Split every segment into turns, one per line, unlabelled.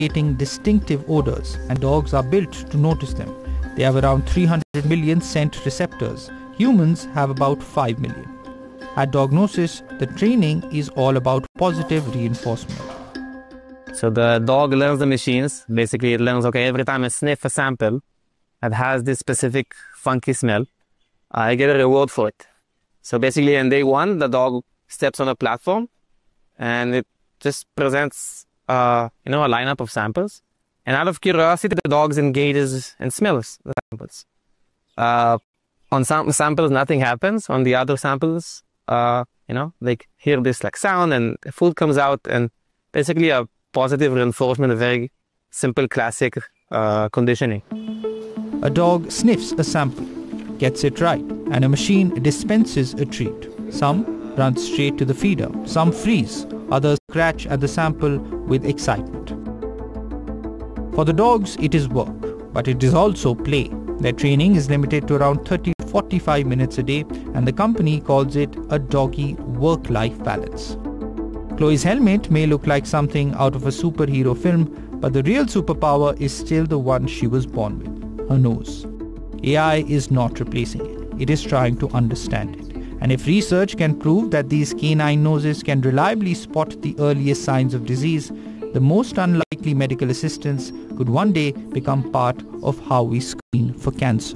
creating distinctive odors, and dogs are built to notice them. They have around 300 million scent receptors. Humans have about 5 million. At Dognosis, the training is all about positive reinforcement.
So the dog learns the machines. Basically, it learns, okay, every time I sniff a sample that has this specific funky smell, I get a reward for it. So basically, on day one, the dog steps on a platform and it just presents, a lineup of samples. And out of curiosity, the dog engages and smells the samples. On some samples, nothing happens. On the other samples, they hear this like sound and food comes out, and basically a positive reinforcement, a very simple, classic conditioning.
A dog sniffs a sample, gets it right, and a machine dispenses a treat. Some run straight to the feeder, some freeze, others scratch at the sample with excitement. For the dogs, it is work, but it is also play. Their training is limited to around 30-45 minutes a day, and the company calls it a doggy work-life balance. Chloe's helmet may look like something out of a superhero film, but the real superpower is still the one she was born with, her nose. AI is not replacing it. It is trying to understand it. And if research can prove that these canine noses can reliably spot the earliest signs of disease, the most unlikely medical assistance could one day become part of how we screen for cancer.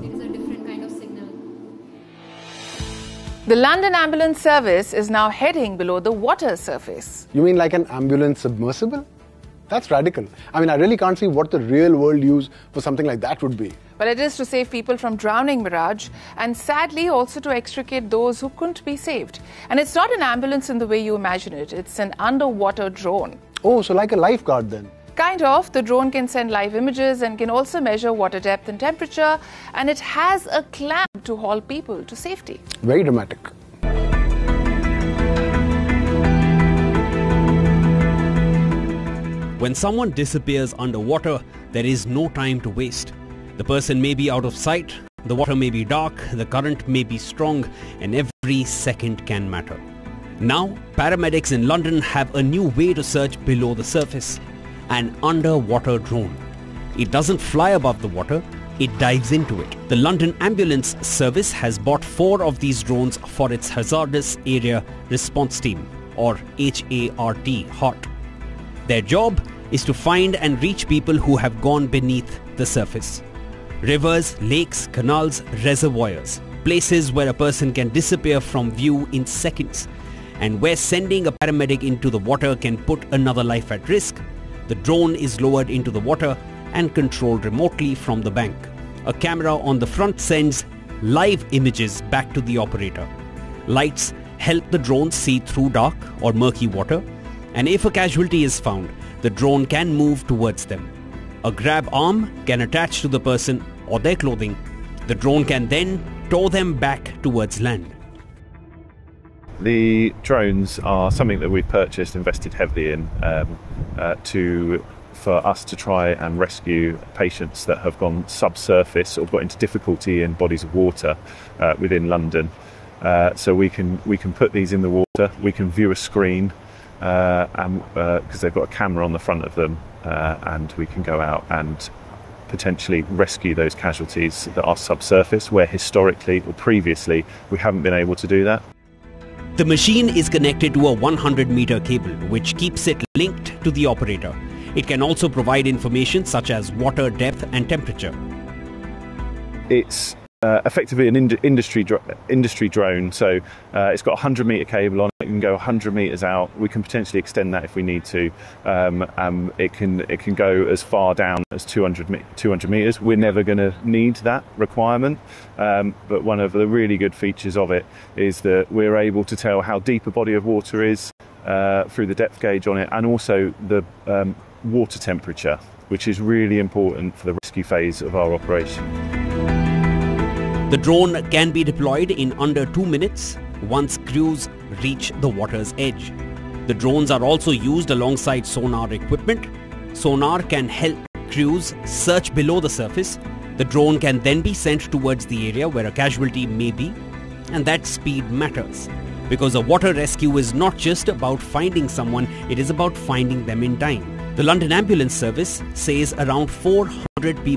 The London ambulance service is now heading below the water surface.
You mean like an ambulance submersible? That's radical. I really can't see what the real world use for something like that would be.
But it is to save people from drowning, Miraj, and sadly also to extricate those who couldn't be saved. And it's not an ambulance in the way you imagine it. It's an underwater drone.
Oh, so like a lifeguard then?
Kind of. The drone can send live images and can also measure water depth and temperature. And it has a clamp to haul people to safety.
Very dramatic.
When someone disappears underwater, there is no time to waste. The person may be out of sight, the water may be dark, the current may be strong, and every second can matter. Now, paramedics in London have a new way to search below the surface: an underwater drone. It doesn't fly above the water, it dives into it. The London Ambulance Service has bought 4 of these drones for its Hazardous Area Response Team, or HART. Their job is to find and reach people who have gone beneath the surface. Rivers, lakes, canals, reservoirs, places where a person can disappear from view in seconds, and where sending a paramedic into the water can put another life at risk. The drone is lowered into the water and controlled remotely from the bank. A camera on the front sends live images back to the operator. Lights help the drone see through dark or murky water, and if a casualty is found, the drone can move towards them. A grab arm can attach to the person or their clothing. The drone can then tow them back towards land.
The drones are something that we've purchased, invested heavily in for us to try and rescue patients that have gone subsurface or got into difficulty in bodies of water within London. So we can put these in the water. We can view a screen because they've got a camera on the front of them, and we can go out and potentially rescue those casualties that are subsurface, where historically or previously we haven't been able to do that.
The machine is connected to a 100-meter cable, which keeps it linked to the operator. It can also provide information such as water depth and temperature.
It's effectively an industry drone, so it's got a 100-meter cable on it. It can go 100 meters out. We can potentially extend that if we need to. It can go as far down as 200 meters. We're never going to need that requirement, but one of the really good features of it is that we're able to tell how deep a body of water is through the depth gauge on it, and also the water temperature, which is really important for the rescue phase of our operation.
The drone can be deployed in under 2 minutes once crews reach the water's edge. The drones are also used alongside sonar equipment. Sonar can help crews search below the surface. The drone can then be sent towards the area where a casualty may be, and that speed matters, because a water rescue is not just about finding someone, it is about finding them in time. The London Ambulance Service says around 400 people